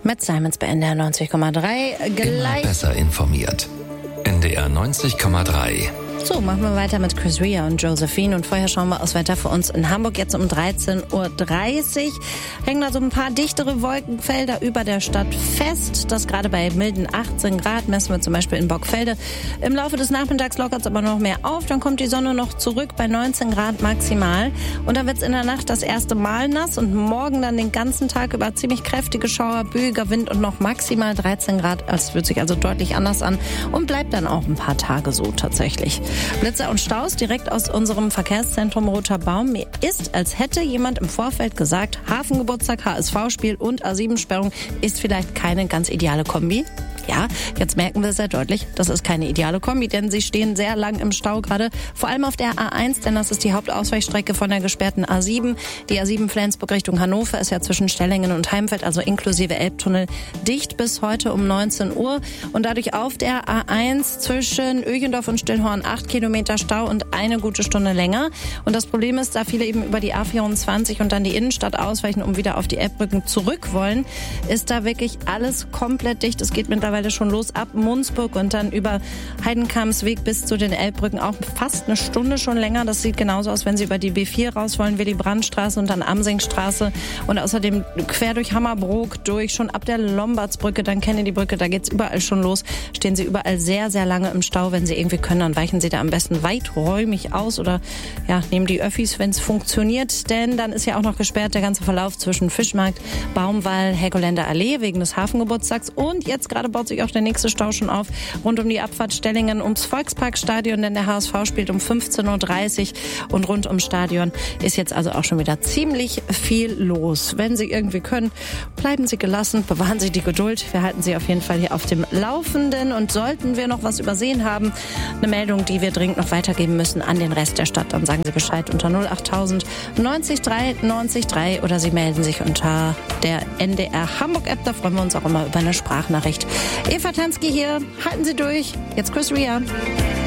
Mit Simons bei NDR 90,3 gleich. Immer besser informiert. NDR 90,3. So, machen wir weiter mit Chris Rea und Josephine. Und vorher schauen wir aufs Wetter für uns in Hamburg. Jetzt um 13.30 Uhr hängen da so ein paar dichtere Wolkenfelder über der Stadt fest. Das gerade bei milden 18 Grad messen wir zum Beispiel in Bockfelde. Im Laufe des Nachmittags lockert es aber noch mehr auf. Dann kommt die Sonne noch zurück bei 19 Grad maximal. Und dann wird es in der Nacht das erste Mal nass und morgen dann den ganzen Tag über ziemlich kräftige Schauer, böiger Wind und noch maximal 13 Grad. Es fühlt sich also deutlich anders an und bleibt dann auch ein paar Tage so tatsächlich. Blitze und Staus direkt aus unserem Verkehrszentrum Roter Baum. Mir ist, als hätte jemand im Vorfeld gesagt, Hafengeburtstag, HSV-Spiel und A7-Sperrung ist vielleicht keine ganz ideale Kombi. Ja, jetzt merken wir sehr deutlich, das ist keine ideale Kombi, denn sie stehen sehr lang im Stau gerade, vor allem auf der A1, denn das ist die Hauptausweichstrecke von der gesperrten A7. Die A7 Flensburg Richtung Hannover ist ja zwischen Stellingen und Heimfeld, also inklusive Elbtunnel, dicht bis heute um 19 Uhr. Und dadurch auf der A1 zwischen Öchendorf und Stillhorn 8 Kilometer Stau und eine gute Stunde länger. Und das Problem ist, da viele eben über die A24 und dann die Innenstadt ausweichen, um wieder auf die Elbbrücken zurück wollen, ist da wirklich alles komplett dicht. Es geht mittlerweile schon los ab Munzburg und dann über Heidenkamsweg bis zu den Elbbrücken auch fast eine Stunde schon länger. Das sieht genauso aus, wenn Sie über die B4 raus wollen, Willy Brandt-Straße und dann Amsingstraße und außerdem quer durch Hammerbrook durch, schon ab der Lombardsbrücke, dann Kennedy-Brücke, da geht's überall schon los. Stehen Sie überall sehr, sehr lange im Stau. Wenn Sie irgendwie können, dann weichen Sie da am besten weiträumig aus oder ja, nehmen die Öffis, wenn es funktioniert, denn dann ist ja auch noch gesperrt der ganze Verlauf zwischen Fischmarkt, Baumwall, Helgoländer Allee wegen des Hafengeburtstags und jetzt gerade baut sich auch der nächste Stau schon auf, rund um die Abfahrt Stellingen ums Volksparkstadion, denn der HSV spielt um 15.30 Uhr und rund ums Stadion ist jetzt also auch schon wieder ziemlich viel los. Wenn Sie irgendwie können, bleiben Sie gelassen, bewahren Sie die Geduld. Wir halten Sie auf jeden Fall hier auf dem Laufenden und sollten wir noch was übersehen haben, eine Meldung, die wir dringend noch weitergeben müssen an den Rest der Stadt, dann sagen Sie Bescheid unter 08000 90 3 90 3 oder Sie melden sich unter der NDR Hamburg App, da freuen wir uns auch immer über eine Sprachnachricht. Eva Tansky hier, halten Sie durch. Jetzt Chris Rea.